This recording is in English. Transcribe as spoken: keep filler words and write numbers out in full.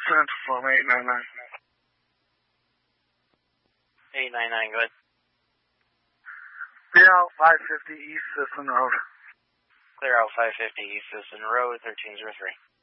Central from eight nine nine. eight nine nine, go ahead. Clear out five fifty East Sisson Road. Clear out five fifty East Sisson Road, thirteen zero three.